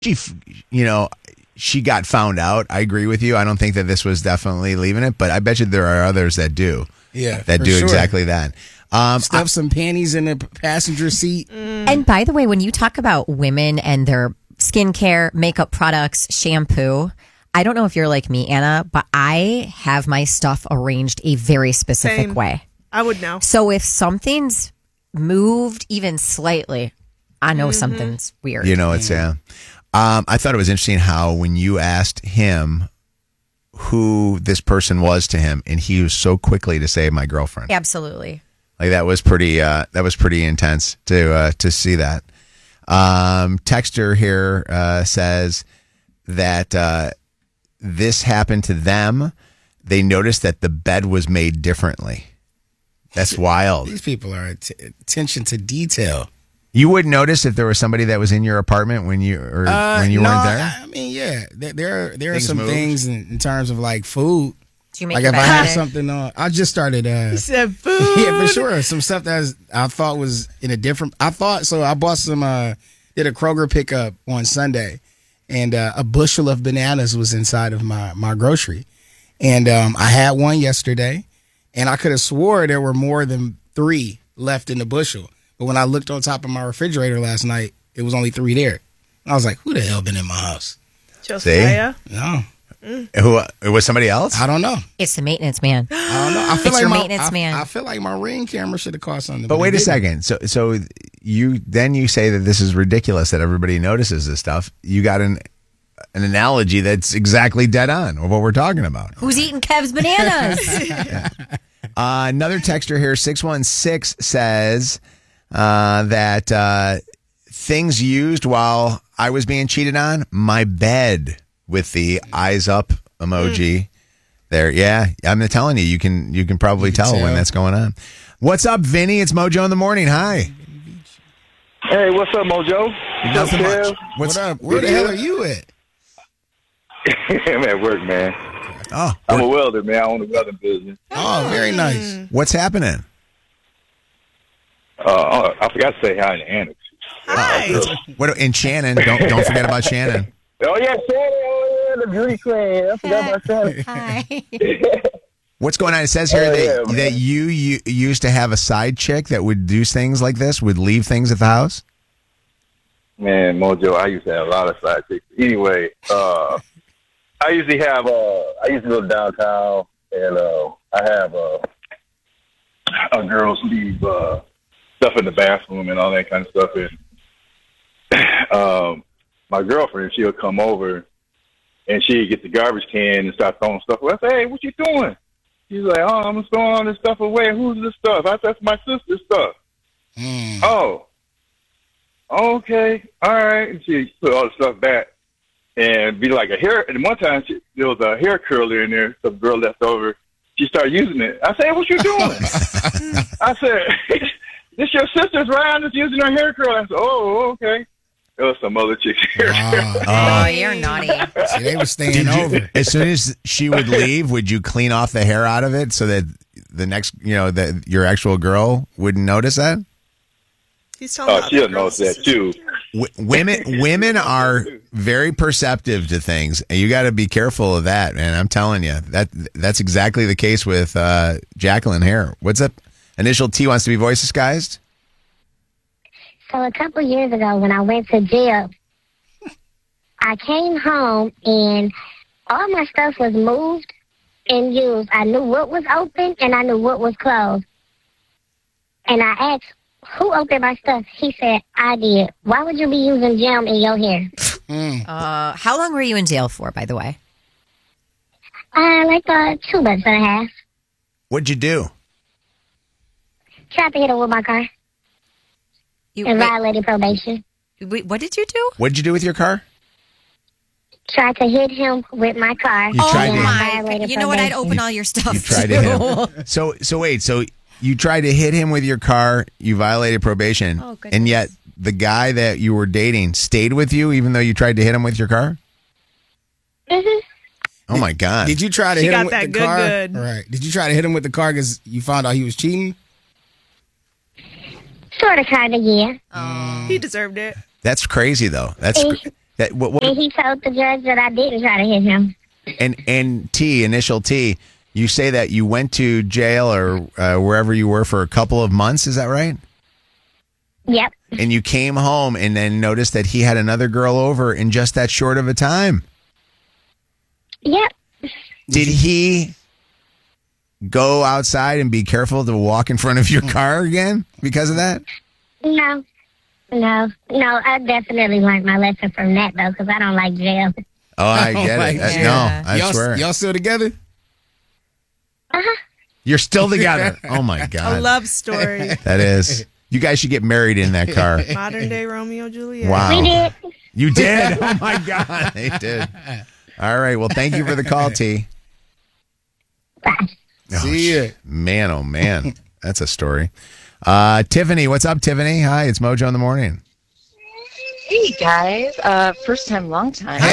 she, you know, she got found out. I agree with you. I don't think that this was definitely leaving it, but I bet you there are others that do. Yeah, that for do sure. exactly that. Stuff some panties in the passenger seat. And by the way, when you talk about women and their skincare, makeup products, shampoo, I don't know if you're like me, Anna, but I have my stuff arranged a very specific Same. way. I would know. So if something's moved even slightly, I know something's weird. You know, it's I thought it was interesting how when you asked him who this person was to him, and he was so quickly to say my girlfriend. Absolutely. Like that was pretty intense to see that. Texter here says that this happened to them. They noticed that the bed was made differently. That's wild. These people are attention to detail. You would notice if there was somebody that was in your apartment when you weren't there. I mean, yeah, there are Things some moved. things in terms of like food. Do you make Like your if I bed have better? something on, I just started. He said food. Yeah, for sure. Some stuff I thought was in a different. I bought some. Did a Kroger pickup on Sunday, and a bushel of bananas was inside of my grocery, and I had one yesterday, and I could have swore there were more than 3 left in the bushel. But when I looked on top of my refrigerator last night, it was only 3 there. I was like, "Who the hell been in my house?" Josiah. No, Who it was somebody else? I don't know. It's the maintenance man. I don't know. I feel It's like your my maintenance man. I feel like my Ring camera should have caught something. But wait it a didn't. second. So you say that this is ridiculous that everybody notices this stuff. You got an analogy that's exactly dead on of what we're talking about. Who's eating Kev's bananas? Another texter here, 616, says that things used while I was being cheated on, my bed with the eyes up emoji there. Yeah, I'm telling you, you can probably tell when that's going on. What's up, Vinny? It's Mojo in the morning. Hi. Hey, what's up, Mojo? Nothing much. What up? Where the hell are you at? I'm at work, man. Oh, I'm a welder, man. I own the welding business. Oh, very nice. what's happening? I forgot to say hi to Anna. Hi. What in Shannon? Don't forget about Shannon. Oh, yeah, Shannon. Oh, yeah, the beauty queen. I forgot about Shannon. Hi. What's going on? It says here Oh, yeah, that you used to have a side chick that would do things like this, would leave things at the house. Man, Mojo, I used to have a lot of side chicks. Anyway, I used to go downtown, and I have girls leave stuff in the bathroom and all that kind of stuff. And my girlfriend, she'll come over, and she'd get the garbage can and start throwing stuff away. I say, hey, what you doing? She's like, oh, I'm just throwing all this stuff away. Who's this stuff? That's my sister's stuff. Oh, okay, all right. And she put all the stuff back. And be like a hair. And one time there was a hair curler in there. Some girl left over. She started using it. I said, "What you doing?" I said, "This your sister's right? I'm just using her hair curler." I said, "Oh, okay." There was some other chick's hair. Oh, you're naughty. See, they were staying over. As soon as she would leave, would you clean off the hair out of it so that the next, that your actual girl wouldn't notice that? He's talking about She'll the notice girl's that too. Women are very perceptive to things, and you got to be careful of that, man. I'm telling you that's exactly the case with Jacqueline here. What's up? Initial T wants to be voice disguised. So a couple years ago when I went to jail, I came home and all my stuff was moved and used. I knew what was open and I knew what was closed. And I asked, who opened my stuff? He said, I did. Why would you be using jam in your hair? How long were you in jail for, by the way? Like 2 months and a half. What'd you do? Tried to hit him with my car and violated probation. Wait, what did you do? What'd you do with your car? Tried to hit him with my car. You tried and to- I my! violated You know what? I'd probation. open all your stuff. You tried too. to hit him. So wait. So you tried to hit him with your car. You violated probation, Oh, goodness. and yet the guy that you were dating stayed with you, even though you tried to hit him with your car. Mhm. Oh my God! Did you try to She hit him got with that the good, car? good. All right. Did you try to hit him with the car because you found out he was cheating? Sort of, kind of, yeah. He deserved it. That's crazy, though. That's And he told the judge that I didn't try to hit him. And T, initial T, you say that you went to jail or wherever you were for a couple of months. Is that right? Yep. And you came home and then noticed that he had another girl over in just that short of a time. Yep. Did he go outside and be careful to walk in front of your car again because of that? No. I definitely learned my lesson from that, though, because I don't like jail. Oh, I get it. Yeah. No, I swear. Y'all still together? Uh-huh. You're still together. Oh, my God. A love story. That is. You guys should get married in that car. Modern day Romeo and Juliet. Wow. We did. You did? Oh, my God. They did. All right. Well, thank you for the call, T. Bye. See ya. Man, oh, man. That's a story. Tiffany, what's up, Tiffany? Hi, it's Mojo in the Morning. Hey guys, first time, long time.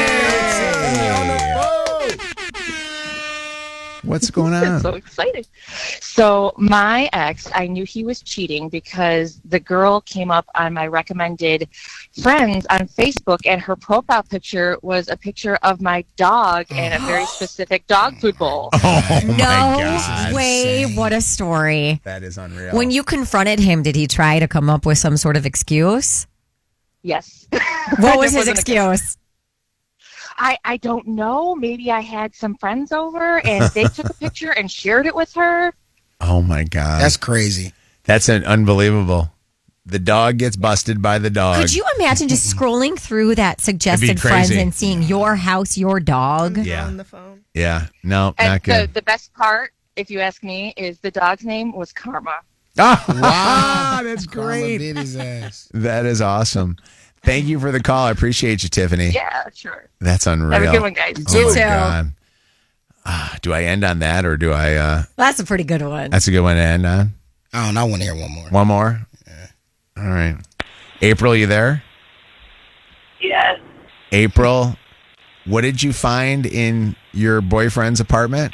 What's going on? So excited. So my ex, I knew he was cheating because the girl came up on my recommended friends on Facebook, and her profile picture was a picture of my dog and a very specific dog food bowl. Oh, my No God. way. What a story. That is unreal. When you confronted him, did he try to come up with some sort of excuse? Yes. What was It his wasn't a- excuse? I don't know. Maybe I had some friends over and they took a picture and shared it with her. Oh, my God. That's crazy. That's unbelievable. The dog gets busted by the dog. Could you imagine just scrolling through that suggested friends crazy. and seeing your house, your dog? Yeah. On the phone. Yeah. No, And not good. the best part, if you ask me, is the dog's name was Karma. Wow. That's Karma great. bit his ass. That is awesome. Thank you for the call. I appreciate you, Tiffany. Yeah, sure. That's unreal. Have a good one, guys. Oh, You my too. God. Do I end on that or do I? That's a pretty good one. That's a good one to end on. I don't know. I want to hear one more. One more? Yeah. All right. April, you there? Yes. April, what did you find in your boyfriend's apartment?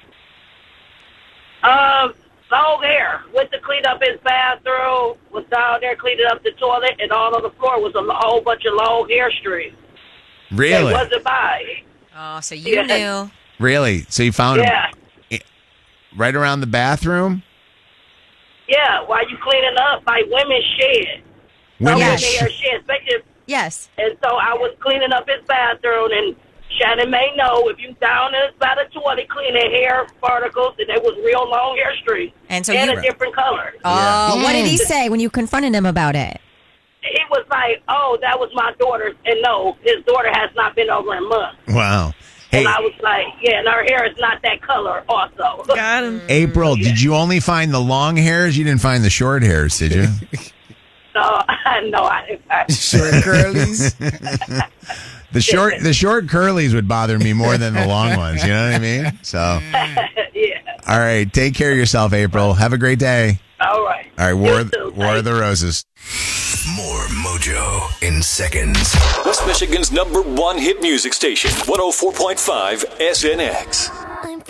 Long hair. Went to clean up his bathroom. Was down there cleaning up the toilet, and all on the floor was a whole bunch of long hair streaks. Really? It wasn't mine. Oh, so you Yeah. knew. Really? So you found Yeah. him right around the bathroom? Yeah. While you cleaning up, my women's shed. Women's Women's sh- hair shed. Especially, Yes. and so I was cleaning up his bathroom, and Shannon may know if you down in by the toilet cleaning hair particles, and it was real long hair streaks. And so and you. a different color. Oh, what did he say when you confronted him about it? He was like, "Oh, that was my daughter's," and no, his daughter has not been over in months. Wow. Hey, And I was like, "Yeah, and her hair is not that color, also." Got him. April, did you only find the long hairs? You didn't find the short hairs, did you? No, I didn't. Short curlies. The short curlies would bother me more than the long ones. You know what I mean? So, Yeah. all right. Take care of yourself, April. Have a great day. All right. All right. You too. War of the Roses. More Mojo in seconds. West Michigan's #1 hit music station, 104.5 SNX.